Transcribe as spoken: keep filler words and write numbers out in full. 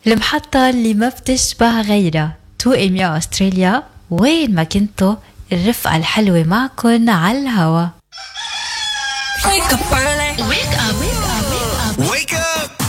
المحطة اللي ما بتشبه غيرها. تو ام يا أستراليا، وين ما كنتوا الرفقة الحلوة معكن على الهوا. Wake up early. Wake up, wake up, wake up. Wake up